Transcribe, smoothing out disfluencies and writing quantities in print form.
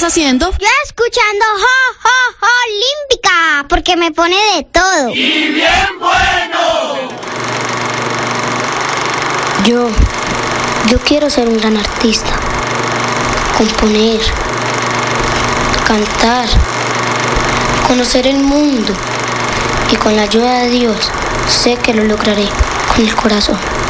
haciendo? Yo escuchando Olímpica, porque me pone de todo. ¡Y bien bueno! Yo quiero ser un gran artista. Componer, cantar, conocer el mundo. Y con la ayuda de Dios, sé que lo lograré con el corazón.